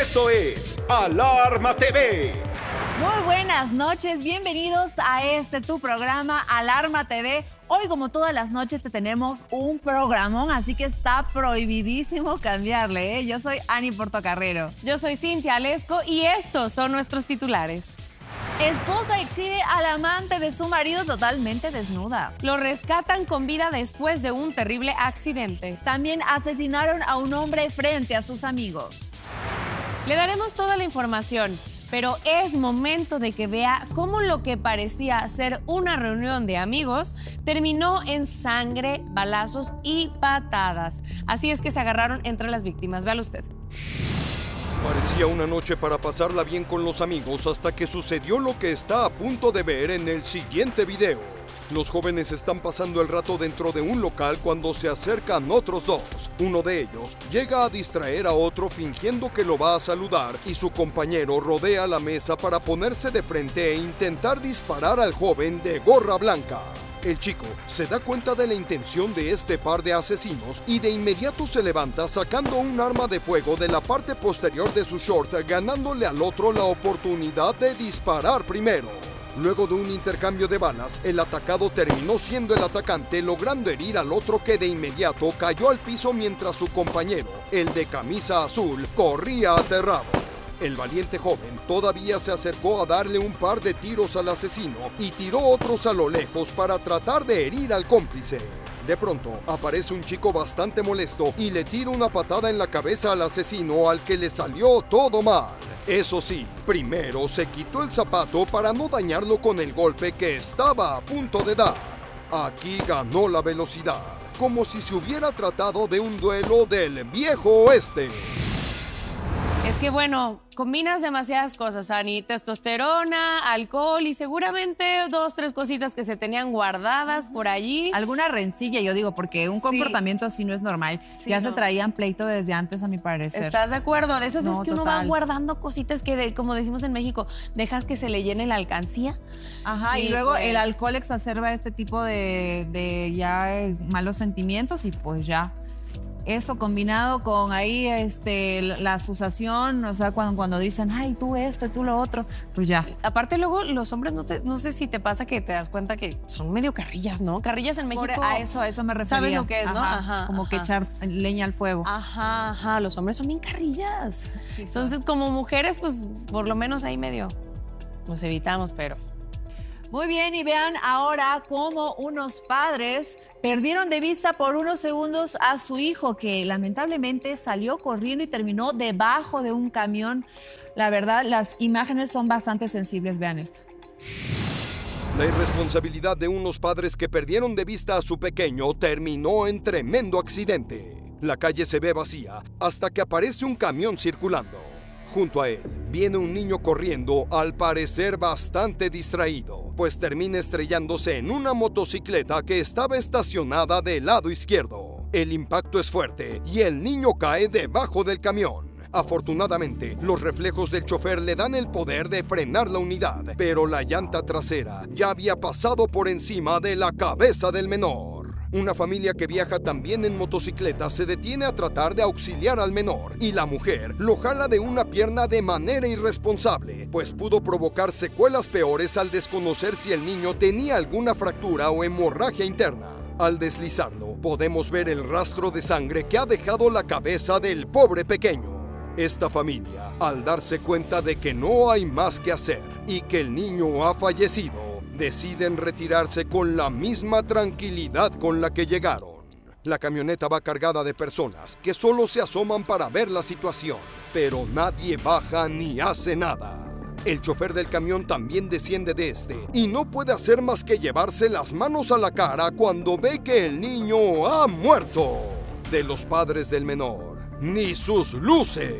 Esto es Alarma TV. Muy buenas noches, bienvenidos a tu programa Alarma TV. Hoy, como todas las noches, te tenemos un programón, así que está prohibidísimo cambiarle, ¿eh? Yo soy Ani Portocarrero. Yo soy Cintia Alesco y estos son nuestros titulares. Esposa exhibe al amante de su marido totalmente desnuda. Lo rescatan con vida después de un terrible accidente. También asesinaron a un hombre frente a sus amigos. Le daremos toda la información, pero es momento de que vea cómo lo que parecía ser una reunión de amigos terminó en sangre, balazos y patadas. Así es que se agarraron entre las víctimas. Véalo usted. Parecía una noche para pasarla bien con los amigos hasta que sucedió lo que está a punto de ver en el siguiente video. Los jóvenes están pasando el rato dentro de un local cuando se acercan otros dos. Uno de ellos llega a distraer a otro fingiendo que lo va a saludar y su compañero rodea la mesa para ponerse de frente e intentar disparar al joven de gorra blanca. El chico se da cuenta de la intención de este par de asesinos y de inmediato se levanta sacando un arma de fuego de la parte posterior de su short, ganándole al otro la oportunidad de disparar primero. Luego de un intercambio de balas, el atacado terminó siendo el atacante, logrando herir al otro que de inmediato cayó al piso mientras su compañero, el de camisa azul, corría aterrado. El valiente joven todavía se acercó a darle un par de tiros al asesino y tiró otros a lo lejos para tratar de herir al cómplice. De pronto, aparece un chico bastante molesto y le tira una patada en la cabeza al asesino, al que le salió todo mal. Eso sí, primero se quitó el zapato para no dañarlo con el golpe que estaba a punto de dar. Aquí ganó la velocidad, como si se hubiera tratado de un duelo del viejo oeste. Es que bueno, combinas demasiadas cosas, Ani. Testosterona, alcohol y seguramente 2, 3 cositas que se tenían guardadas por allí. Alguna rencilla, yo digo, porque un comportamiento así no es normal. Sí, ya no. se traían pleito desde antes, a mi parecer. ¿Estás de acuerdo? De esas veces que uno va total. guardando cositas que, como decimos en México, dejas que se le llene la alcancía. Ajá, y luego el alcohol exacerba este tipo de malos sentimientos y pues ya. Eso combinado con ahí la asociación, o sea, cuando dicen, ay, tú esto y tú lo otro, pues ya. Aparte luego los hombres, no sé si te pasa que te das cuenta que son medio carrillas, ¿no? Carrillas en México. A eso me refería. ¿Sabes lo que es, no? Ajá, como que echar leña al fuego. Ajá, los hombres son bien carrillas. Sí, Entonces, como mujeres, pues, por lo menos ahí medio nos evitamos, pero... Muy bien, y vean ahora cómo unos padres perdieron de vista por unos segundos a su hijo, que lamentablemente salió corriendo y terminó debajo de un camión. La verdad, las imágenes son bastante sensibles, vean esto. La irresponsabilidad de unos padres que perdieron de vista a su pequeño terminó en tremendo accidente. La calle se ve vacía hasta que aparece un camión circulando. Junto a él viene un niño corriendo, al parecer bastante distraído, pues termina estrellándose en una motocicleta que estaba estacionada del lado izquierdo. El impacto es fuerte y el niño cae debajo del camión. Afortunadamente, los reflejos del chofer le dan el poder de frenar la unidad, pero la llanta trasera ya había pasado por encima de la cabeza del menor. Una familia que viaja también en motocicleta se detiene a tratar de auxiliar al menor y la mujer lo jala de una pierna de manera irresponsable, pues pudo provocar secuelas peores al desconocer si el niño tenía alguna fractura o hemorragia interna. Al deslizarlo, podemos ver el rastro de sangre que ha dejado la cabeza del pobre pequeño. Esta familia, al darse cuenta de que no hay más que hacer y que el niño ha fallecido, deciden retirarse con la misma tranquilidad con la que llegaron. La camioneta va cargada de personas que solo se asoman para ver la situación, pero nadie baja ni hace nada. El chofer del camión también desciende de este y no puede hacer más que llevarse las manos a la cara cuando ve que el niño ha muerto. De los padres del menor, ni sus luces.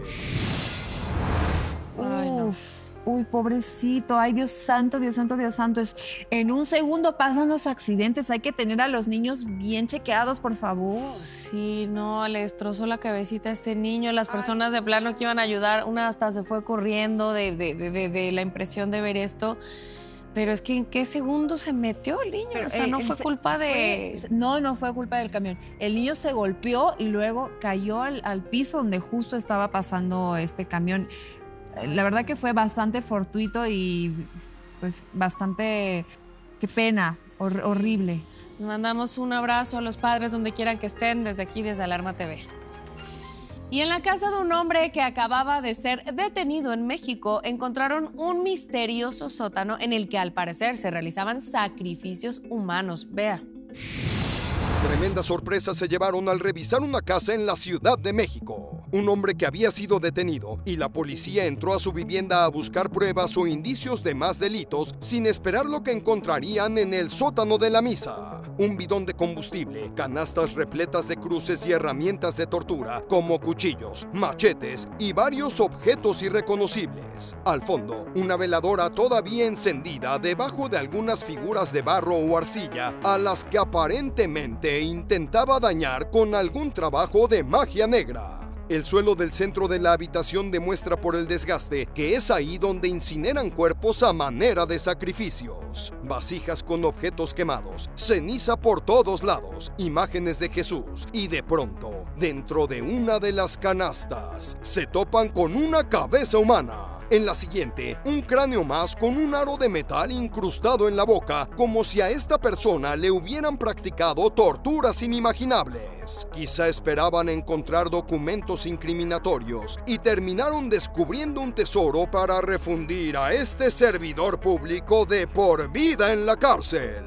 Ay, no. Uy, pobrecito, ay, Dios santo, Dios santo, Dios santo. En un segundo pasan los accidentes, hay que tener a los niños bien chequeados, por favor. Sí, no, le destrozó la cabecita a este niño. Las personas de plano que iban a ayudar, una hasta se fue corriendo de la impresión de ver esto. Pero es que ¿en qué segundo se metió el niño? Pero, o sea, no fue culpa de... No fue culpa del camión. El niño se golpeó y luego cayó al piso donde justo estaba pasando este camión. La verdad que fue bastante fortuito y pues bastante... Qué pena, horrible. Les mandamos un abrazo a los padres donde quieran que estén, desde aquí, desde Alarma TV. Y en la casa de un hombre que acababa de ser detenido en México, encontraron un misterioso sótano en el que al parecer se realizaban sacrificios humanos. Vea. Tremenda sorpresa se llevaron al revisar una casa en la Ciudad de México. Un hombre que había sido detenido y la policía entró a su vivienda a buscar pruebas o indicios de más delitos sin esperar lo que encontrarían en el sótano de la misa. Un bidón de combustible, canastas repletas de cruces y herramientas de tortura como cuchillos, machetes y varios objetos irreconocibles. Al fondo, una veladora todavía encendida debajo de algunas figuras de barro o arcilla a las que aparentemente intentaba dañar con algún trabajo de magia negra. El suelo del centro de la habitación demuestra por el desgaste que es ahí donde incineran cuerpos a manera de sacrificios. Vasijas con objetos quemados, ceniza por todos lados, imágenes de Jesús y de pronto, dentro de una de las canastas, se topan con una cabeza humana. En la siguiente, un cráneo más con un aro de metal incrustado en la boca, como si a esta persona le hubieran practicado torturas inimaginables. Quizá esperaban encontrar documentos incriminatorios y terminaron descubriendo un tesoro para refundir a este servidor público de por vida en la cárcel.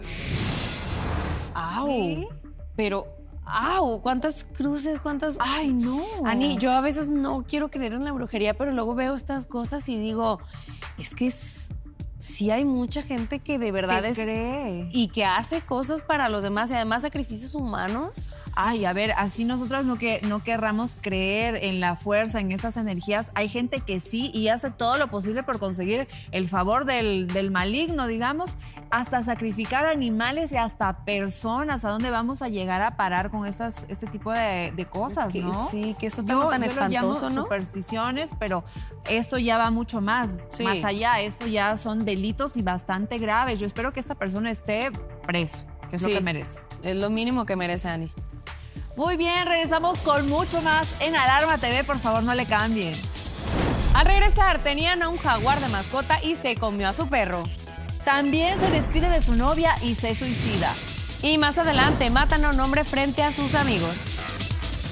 ¡Au! ¿Qué? Pero... ¡au! ¿Cuántas cruces? ¿Cuántas...? ¡Ay, no! Ani, yo a veces no quiero creer en la brujería, pero luego veo estas cosas y digo, es que sí hay mucha gente que de verdad ¿Qué cree? Y que hace cosas para los demás y además sacrificios humanos. Ay, a ver, así nosotros no querramos creer en la fuerza, en esas energías. Hay gente que sí y hace todo lo posible por conseguir el favor del maligno, digamos, hasta sacrificar animales y hasta personas. ¿A dónde vamos a llegar a parar con este tipo de cosas, no? Sí, que eso tan espantoso, lo llamo ¿no? supersticiones, pero esto ya va mucho más allá. Esto ya son delitos y bastante graves. Yo espero que esta persona esté preso, que es lo que merece. Es lo mínimo que merece, Ani. Muy bien, regresamos con mucho más en Alarma TV. Por favor, no le cambien. Al regresar, tenían a un jaguar de mascota y se comió a su perro. También se despide de su novia y se suicida. Y más adelante, matan a un hombre frente a sus amigos.